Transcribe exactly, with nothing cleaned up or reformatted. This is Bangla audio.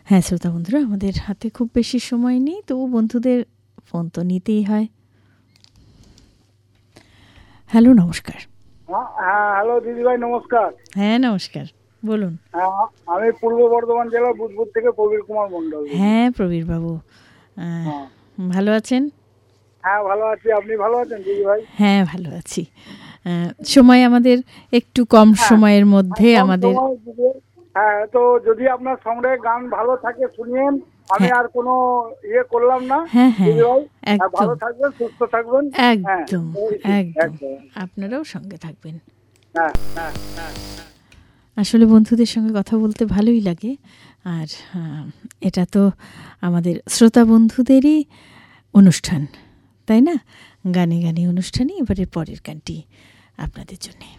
হ্যাঁ শ্রোতা বন্ধুরা, আমাদের হাতে খুব বেশি সময় নেই, তবু বন্ধুদের ফোন তো নিতেই হয়। হ্যালো, নমস্কার। হ্যাঁ হ্যালো দিদিভাই, নমস্কার। হ্যাঁ নমস্কার, বলুন। হ্যাঁ, আমি পূর্ব বর্ধমান জেলার বুধপুর থেকে প্রবীর কুমার মণ্ডল। হ্যাঁ প্রবীর বাবু, হ্যাঁ ভালো আছেন? হ্যাঁ ভালো আছি, আপনি ভালো আছেন দিদিভাই? হ্যাঁ ভালো আছি। সময় আমাদের একটু কম, সময়ের মধ্যে আমাদের। হ্যাঁ, তো যদি আপনার সঙ্গে গান ভালো থাকে শুনিয়েন, আমি হ্যাঁ। আর কোনো ইয়ে করলাম না। হ্যাঁ হ্যাঁ দিদিভাই একদম, ভালো থাকবেন, সুস্থ থাকবেন। একদম একদম, আপনারাও সঙ্গে থাকবেন। হ্যাঁ হ্যাঁ হ্যাঁ আসলে বন্ধুদের সঙ্গে কথা বলতে ভালোই লাগে, আর এটা তো আমাদের শ্রোতা বন্ধুদেরই অনুষ্ঠান, তাই না? গানে গানে অনুষ্ঠানে এবারে পরের গানটি আপনাদের জন্যে।